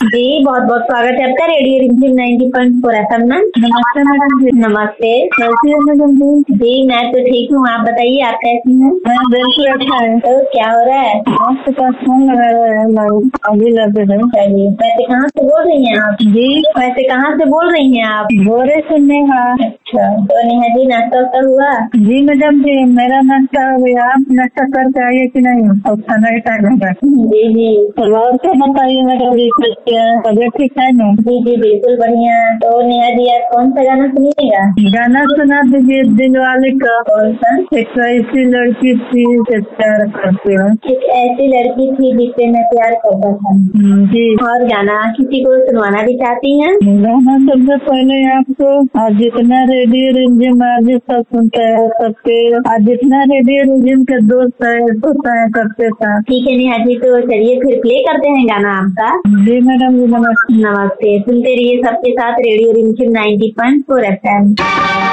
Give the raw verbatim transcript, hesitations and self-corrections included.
जी बहुत बहुत स्वागत है आपका रेडियो रिमझिम ninety point four F M में। नमस्ते मैडम जी। नमस्ते। कैसी है मैडम जी? जी मैं तो ठीक हूँ, आप बताइए आप कैसी हैं? मैं बिल्कुल अच्छा है। तो क्या हो रहा है? आपके पास फोन लगा रहा है मैडम, अभी लगे थे। चलिए, वैसे कहाँ से बोल रही हैं आप? जी वैसे कहाँ से बोल रही हैं आप? बोरे सुनने का। अच्छा, तो नेहा जी नाश्ता वास्ता हुआ? जी मैडम जी, मेरा नाश्ता हो गया। आप नाश्ता करके आइए कि नहीं? और खाना ही टाइम होगा। जी जी और क्या बताइए मैडम जी, तबियत ठीक है ना? जी जी बिल्कुल बढ़िया। तो नेहा जी आज कौन सा गाना सुनिएगा? गाना सुना दीजिए दिल वाले का। कौन सा? एक ऐसी लड़की थी जिससे प्यार करती हूँ। एक ऐसी लड़की थी जिससे मैं प्यार करता था। जी। और गाना किसी को सुनवाना भी चाहती हैं? गाना सबसे पहले आपको आज जितना रेडियो रिमझिम आज सब सुनता है सबके, आज जितना रेडियो रिमझिम के दोस्त है सुनता है सबके साथ। ठीक है नेहा जी, तो चलिए फिर प्ले करते हैं गाना आपका। जी मैडम जी नमस्ते। नमस्ते। सुनते रहिए सबके साथ रेडियो रिमझिम ninety point four F M.